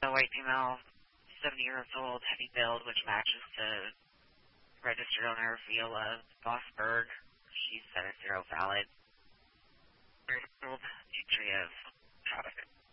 A white female, 70 years old, heavy build, which matches the registered owner, Viola Bossberg. She's 70 valid. Old history of product.